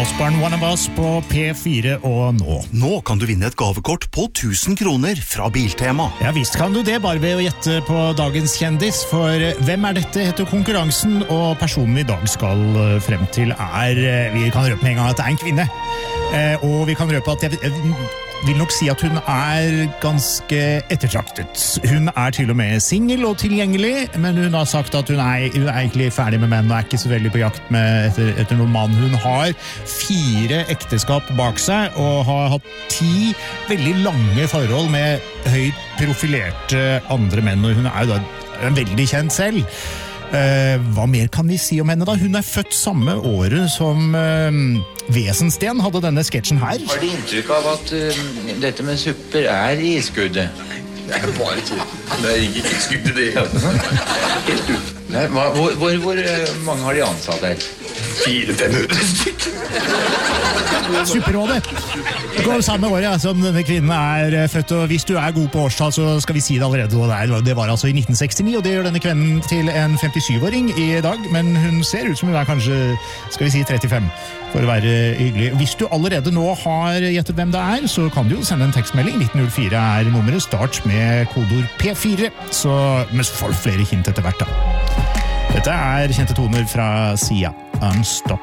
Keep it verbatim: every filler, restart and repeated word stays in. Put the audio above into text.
Osbourne, One of Us på P fire og nå. Nå kan du vinne et gavekort på tusen kroner fra Biltema. Ja visst kan du det, bare ved å gjette på dagens kjendis, for hvem er dette heter konkurransen, og personen vi i dag skal frem til er, vi kan røpe med en gang at det er en kvinne, og vi kan røpe at jeg, jeg vil nok si at hun er ganske ettertraktet. Hun er til og med single og tilgjengelig, men hun har sagt at hun er, hun er egentlig ferdig med menn og er ikke så veldig på jakt med etter, etter noen mann. Hun har fire ekteskap bak seg og har hatt ti veldig lange forhold med høyt profilerte andre menn, og hun er jo da veldig kjent selv. Uh, hva mer kan vi si om henne da? Hun er født samme året som uh, Wesensten hadde denne sketsjen her. Har du inntrykk av at uh, dette med supper er i skuddet? Det er bare ikke. Det er ikke i skuddet det. Helt ut. Nei, hva, hvor, hvor, hvor uh, mange har de ansatt her? Fire-fem hundre stykker. Superrådet. Det går samme året ja, som denne kvinnen er født, og hvis du er god på årstall, så skal vi si det allerede. Og det var altså i nitten sekstini, og det gjør denne kvinnen til en femtisyv-åring i dag, men hun ser ut som hun er kanskje, skal vi si, trettifem, for å være hyggelig. Hvis du allerede nå har gjettet hvem det er, så kan du jo sende en tekstmelding. nitten null fire er nummeret, start med kodord P fire, så men får flere hint etter hvert da. Dette er kjente toner fra Sia, Unstoppable.